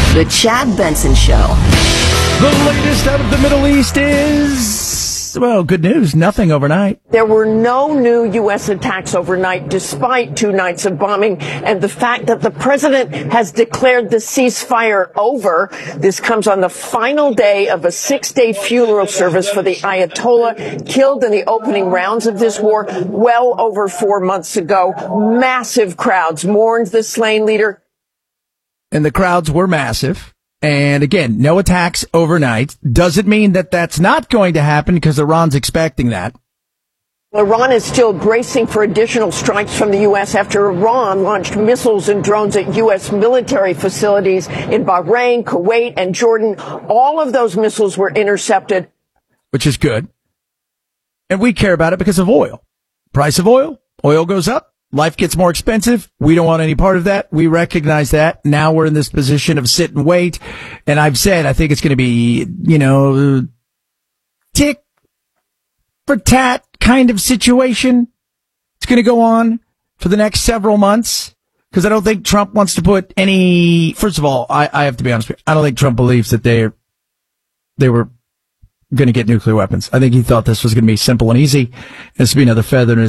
The Chad Benson Show. The latest out of the Middle East is, well, good news. Nothing overnight. There were no new U.S. attacks overnight, despite 2 nights of bombing, and the fact that the president has declared the ceasefire over. This comes on the final day of a 6-day funeral service for the Ayatollah, killed in the opening rounds of this war well over 4 months ago. Massive crowds mourned the slain leader. And the crowds were massive. And again, no attacks overnight. Doesn't mean that that's not going to happen, because Iran's expecting that. Iran is still bracing for additional strikes from the U.S. after Iran launched missiles and drones at U.S. military facilities in Bahrain, Kuwait, and Jordan. All of those missiles were intercepted. Which is good. And we care about it because of oil. Price of oil. Oil goes up. Life gets more expensive. We don't want any part of that. We recognize that. Now we're in this position of sit and wait. And I've said, I think it's going to be, tick for tat kind of situation. It's going to go on for the next several months, because I don't think Trump wants to put any, first of all, I have to be honest with you. I don't think Trump believes that they were going to get nuclear weapons. I think he thought this was going to be simple and easy. This would be another feather in his